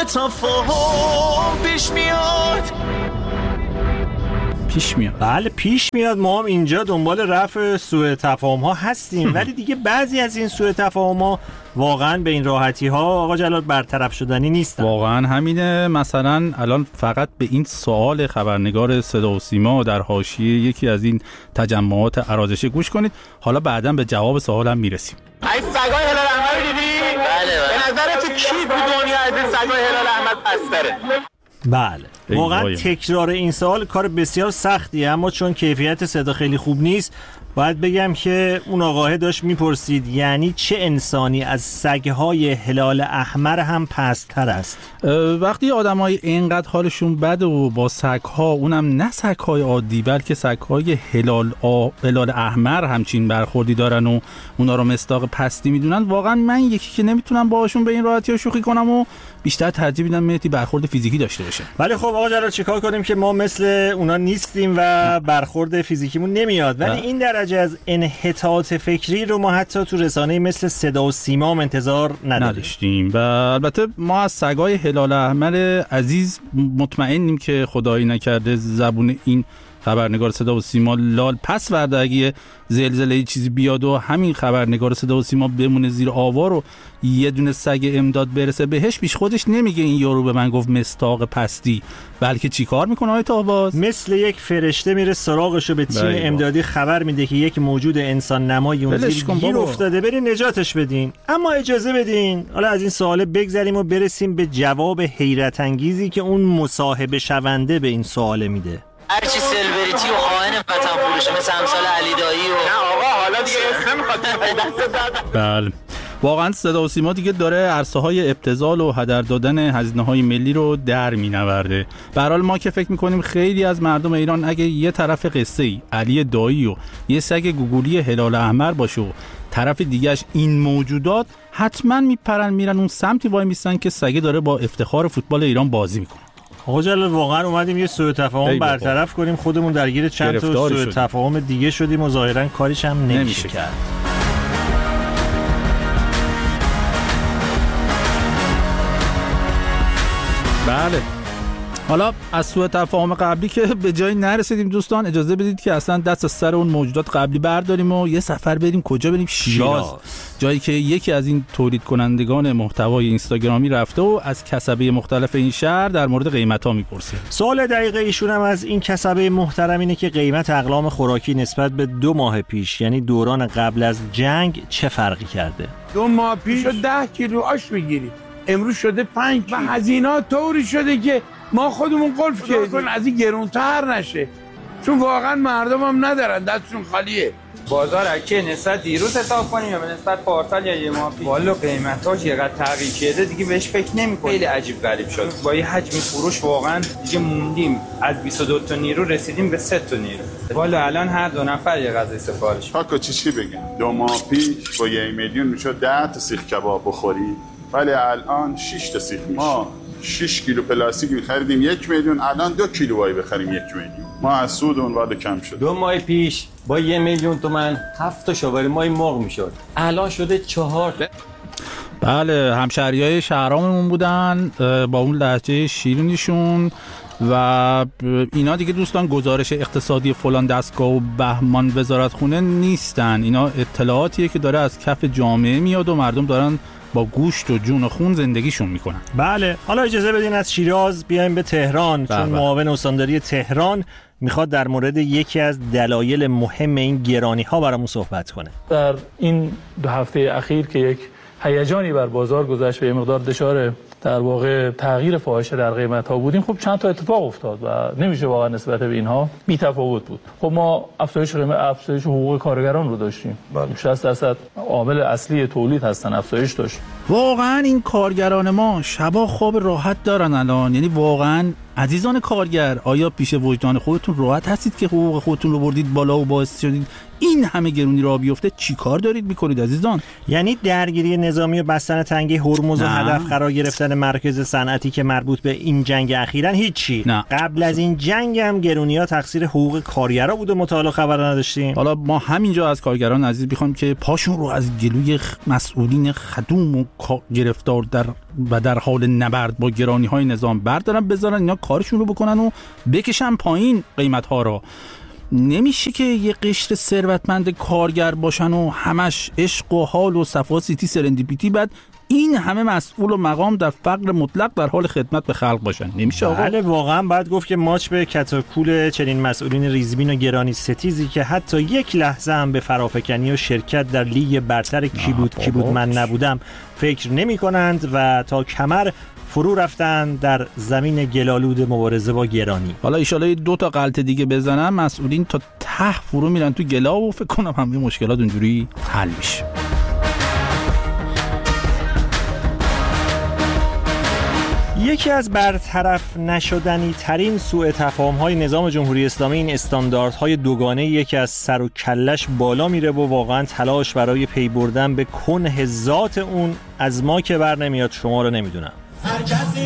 تفاهم پیش میاد. بله پیش میاد. ما هم اینجا دنبال رفع سوء تفاهم ها هستیم ولی دیگه بعضی از این سوء تفاهم ها واقعا به این راحتی ها آقا جلال برطرف شدنی نیستن. واقعا همینه. مثلا الان فقط به این سوال خبرنگار صدا و سیما در حاشیه یکی از این تجمعات ارازشی گوش کنید، حالا بعداً به جواب سوالم میرسیم. ای سگای هلال احمر دیدی؟ بله. به نظر تو کی تو دنیا از این سگای هلال احمر پستره؟ بله واقعا تکرار این سوال کار بسیار سختیه، اما چون کیفیت صدا خیلی خوب نیست باید بگم که اون آقاه داشت میپرسید یعنی چه انسانی از سگهای هلال احمر هم پست‌تر است؟ وقتی آدمای اینقدر حالشون بده و با سگها، اونم نه سگهای عادی بلکه سگهای هلال احمر همچین برخوردی دارن و اونا رو مصداق پستی میدونن، واقعا من یکی که نمیتونم باهاشون به این راحتی شوخی کنم و بیشتر ترجیح میدم مهدی برخورد فیزیکی داشته باشه. ولی خب آقا جلال چیکار کنیم که ما مثل اونا نیستیم و برخورد فیزیکیمون نمیاد، ولی این درجه از انحطاط فکری رو ما حتی تو رسانه‌ای مثل صدا و سیما هم انتظار نداشتیم. و البته ما از سگای هلال احمر عزیز مطمئنیم که خدایی نکرده زبون این خبرنگار صدا و سیما لال پس ورده اگه زلزله چیزی بیاد و همین خبرنگار صدا و سیما بمونه زیر آوار و یه دونه سگ امداد برسه بهش، پیش خودش نمیگه این یارو به من گفت مصداق پستی، بلکه چی کار میکنه آقای طاهباز؟ مثل یک فرشته میره سراغشو به تیم امدادی خبر میده که یک موجود انسان نمایی اون زیر گیر افتاده، برین نجاتش بدین. اما اجازه بدین حالا از این سوال بگذریم و برسیم به جواب حیرت انگیزی که اون مصاحبه شونده به این سوال میده. هرچی سلبریتی و خائن وطن فروشه مثل امثال علی دایی و نه آقا حالا دیگه اسم نمیخواد دست دادن. بله واقعا صدا و سیما دیگه داره عرصه‌های ابتذال و هدر دادن هزینه‌های ملی رو در می‌نورده. به هر حال ما که فکر می‌کنیم خیلی از مردم ایران اگه یه طرف قصه‌ای علی دایی و یه سگ گوگولی هلال احمر باشه و طرف دیگه‌اش این موجودات، حتما میپرن میرن اون سمتی وای میستن که سگه داره با افتخار فوتبال ایران بازی میکنه. آقا جلال واقعا اومدیم یه سوء تفاهم برطرف کنیم، خودمون درگیر چند تا سوء تفاهم دیگه شدیم و ظاهرا کاریش هم نمیشه کرد. بله حالا از سوء تفاهم قبلی که به جایی نرسیدیم دوستان، اجازه بدید که اصلا دست از سر اون موجودات قبلی برداریم و یه سفر بریم. کجا بریم؟ شیراز. جایی که یکی از این تولید کنندگان محتوای اینستاگرامی رفته و از کسبه مختلف این شهر در مورد قیمت‌ها میپرسه. سوال دقیق ایشون هم از این کسبه محترم اینه که قیمت اقلام خوراکی نسبت به 2 ماه پیش یعنی دوران قبل از جنگ چه فرقی کرده؟ 2 ماه پیش 10 کیلو آش میگیرید، امروز شده 5 و هزینه‌ها طوری شده که ما خودمون قلف کردیم از این گرونتر نشه، چون واقعا مردم هم ندارن، دستشون خالیه. بازار اگه نسبت دیروز حساب کنیم یا به نسبت پارسال یا یه ماه پیش، والا قیمت‌ها چقدر تغییر کرده دیگه بهش فکر نمی‌کنم. خیلی عجیب غریب شد. با یه حجم فروش واقعا دیگه موندیم، از 22 تا نیرو رسیدیم به 3 تا نیرو. والا الان هر 2 نفر یه غذا سفارش. پاکو چی بگم؟ 2 ماه پیش با 1 میلیون میشد 10 تا سیخ کباب بخوری، ولی الان 6 تا سیخ میشه. ما 6 کیلو پلاستیک می‌خریدیم 1 میلیون، الان 2 کیلو وای بخریم 1 میلیون. ما از سود اون وعده کم شد. 2 ماه پیش با 1 میلیون تومان 7 تا شاواری مای مرغ میشد، الان شده 4. بله همشهریای شهراممون بودن با اون لهجه شیرینیشون و اینا دیگه دوستان گزارش اقتصادی فلان دستگاه و بهمان وزارتخونه نیستن، اینا اطلاعاتیه که داره از کف جامعه میاد و مردم دارن با گوشت و جون و خون زندگیشون میکنن. بله حالا اجازه بدین از شیراز بیایم به تهران، چون معاون استانداری تهران میخواد در مورد یکی از دلایل مهم این گرانی ها برامون صحبت کنه. در این 2 هفته اخیر که یک هیجانی بر بازار گذشت و یه مقدار دچار در واقع تغییر فاحشه در قیمت ها بودیم، خب چند تا اتفاق افتاد و نمیشه واقعا نسبت به اینها بی تفاوت بود. خب ما افزایش قیمت، افزایش حقوق کارگران رو داشتیم، 60% عامل اصلی تولید هستن، افزایش داشت. واقعا این کارگران ما شبا خواب راحت دارن الان، یعنی واقعا عزیزان کارگر آیا پیش وجدان خودتون راحت هستید که حقوق خودتون رو بردید بالا و باعث شدید این همه گرونی را بیفته؟ چی کار دارید میکنید عزیزان؟ یعنی درگیری نظامی و بستن تنگه هرمز و هدف قرار گرفتن مرکز صنعتی که مربوط به این جنگ اخیراً هیچی؟ نه. قبل از این جنگ هم گرونی‌ها تقصیر حقوق کارگرا بود و مطالعه خبر نداشتیم. حالا ما همینجا از کارگران عزیز میخوام که پاشون رو از گلوی مسئولین خدوم و گرفتار در و در حال نبرد با گرانی‌های نظام بردارن بذارن اینا کارشون رو بکنن و بکشن پایین قیمت‌ها رو. نمیشه که یه قشر ثروتمند کارگر باشن و همش عشق و حال و صفا سیتی سرندیپیتی، بعد این همه مسئول و مقام در فقر مطلق در حال خدمت به خلق باشن. نمیشه آقا. بله واقعا باید گفت که ماچ به کتاکول چنین مسئولین ریزبین و گرانی ستیزی که حتی یک لحظه هم به فرافکنی و شرکت در لیگ برتر کی بود من نبودم فکر نمی کنند و تا کمر فرو رفتن در زمین گلالود مبارزه با گرانی. حالا ایشالا 2 تا غلط دیگه بزنن مسئولین تا ته فرو میرن تو گلا و فکر کنم همه مشکلات اونجوری حل میشه. یکی از برطرف نشدنی ترین سوء تفاهم‌های نظام جمهوری اسلامی این استانداردهای دوگانه یکی از سر و کلش بالا میره و واقعا تلاش برای پی بردن به کنه ذات اون از ما که بر نمیاد شما رو نمیدونم.